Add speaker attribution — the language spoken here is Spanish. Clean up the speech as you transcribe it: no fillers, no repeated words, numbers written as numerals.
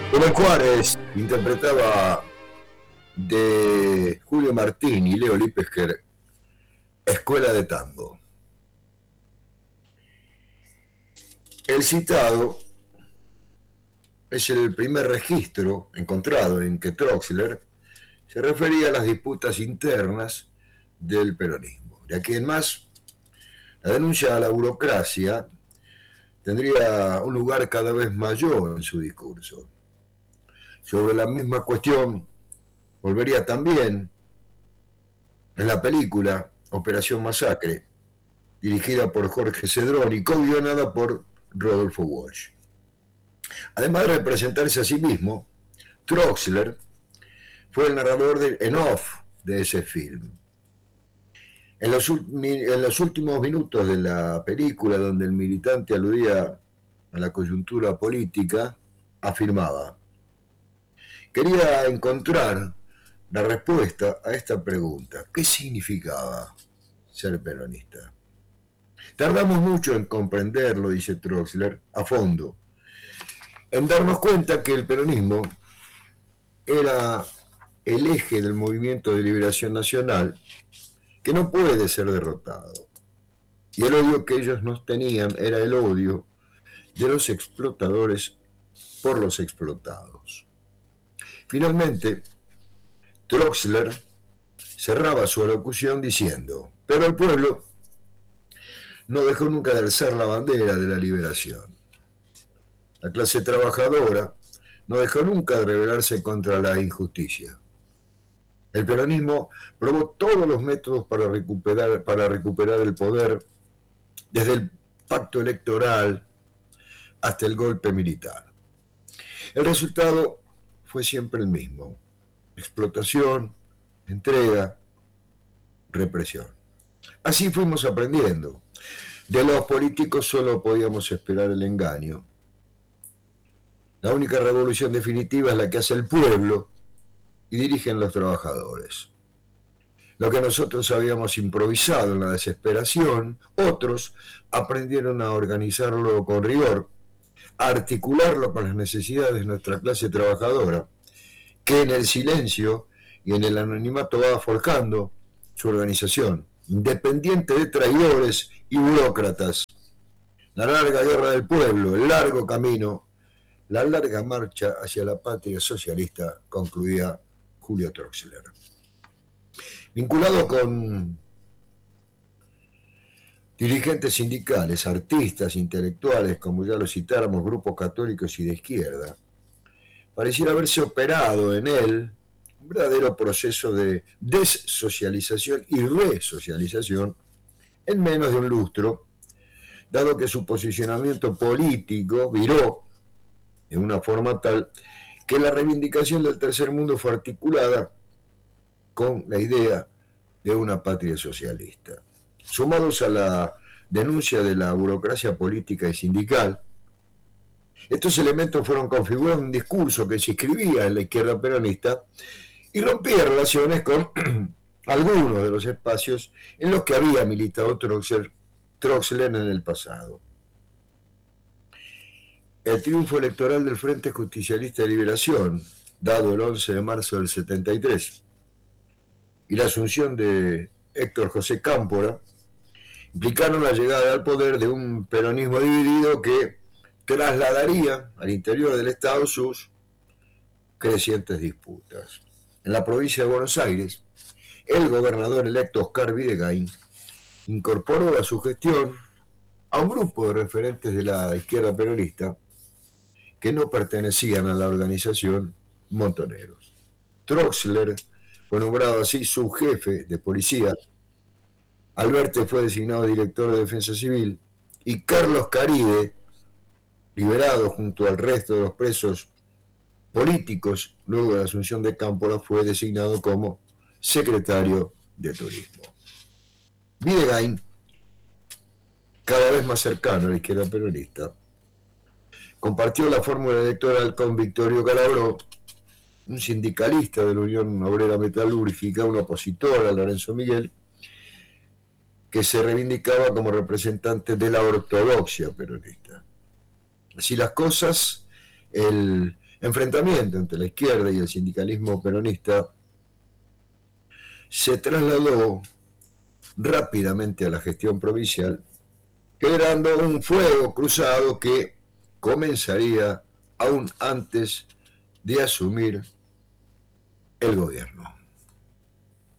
Speaker 1: Rubén Juárez interpretaba de Julio Martín y Leo Lipesker Escuela de Tango. El citado es el primer registro encontrado en que Troxler se refería a las disputas internas del peronismo. De aquí en más, la denuncia a la burocracia tendría un lugar cada vez mayor en su discurso. Sobre la misma cuestión volvería también en la película Operación Masacre, dirigida por Jorge Cedrón y co-guionada por Rodolfo Walsh. Además de representarse a sí mismo, Troxler fue el narrador en off de ese film. En los últimos minutos de la película, donde el militante aludía a la coyuntura política, afirmaba: quería encontrar la respuesta a esta pregunta: ¿qué significaba ser peronista? Tardamos mucho en comprenderlo, dice Troxler, a fondo, en darnos cuenta que el peronismo era el eje del movimiento de liberación nacional que no puede ser derrotado. Y el odio que ellos nos tenían era el odio de los explotadores por los explotados. Finalmente, Troxler cerraba su alocución diciendo: pero el pueblo no dejó nunca de alzar la bandera de la liberación. La clase trabajadora no dejó nunca de rebelarse contra la injusticia. El peronismo probó todos los métodos para recuperar el poder, desde el pacto electoral hasta el golpe militar. El resultado fue siempre el mismo: explotación, entrega, represión. Así fuimos aprendiendo. De los políticos solo podíamos esperar el engaño. La única revolución definitiva es la que hace el pueblo y dirigen los trabajadores. Lo que nosotros habíamos improvisado en la desesperación, otros aprendieron a organizarlo con rigor, a articularlo con las necesidades de nuestra clase trabajadora, que en el silencio y en el anonimato va forjando su organización, independiente de traidores y burócratas. La larga guerra del pueblo, el largo camino, la larga marcha hacia la patria socialista, concluía Julio Troxler. Vinculado con dirigentes sindicales, artistas, intelectuales, como ya lo citáramos, grupos católicos y de izquierda, pareciera haberse operado en él un verdadero proceso de dessocialización y resocialización en menos de un lustro, dado que su posicionamiento político viró de una forma tal que la reivindicación del tercer mundo fue articulada con la idea de una patria socialista. Sumados a la denuncia de la burocracia política y sindical, estos elementos fueron configurando un discurso que se inscribía en la izquierda peronista y rompía relaciones con algunos de los espacios en los que había militado Troxler en el pasado. El triunfo electoral del Frente Justicialista de Liberación, dado el 11 de marzo del 73, y la asunción de Héctor José Cámpora, implicaron la llegada al poder de un peronismo dividido que trasladaría al interior del Estado sus crecientes disputas. En la provincia de Buenos Aires, el gobernador electo Oscar Videgain incorporó a su gestión a un grupo de referentes de la izquierda peronista que no pertenecían a la organización Montoneros. Troxler fue nombrado así subjefe de policía, Alberti fue designado director de Defensa Civil y Carlos Caride, liberado junto al resto de los presos políticos luego de la asunción de Cámpora, fue designado como secretario de Turismo. Videgain, cada vez más cercano a la izquierda peronista, compartió la fórmula electoral con Victorio Calabró, un sindicalista de la Unión Obrera Metalúrgica, un opositor a Lorenzo Miguel, que se reivindicaba como representante de la ortodoxia peronista. Así las cosas, el enfrentamiento entre la izquierda y el sindicalismo peronista se trasladó rápidamente a la gestión provincial, generando un fuego cruzado que comenzaría aún antes de asumir el gobierno.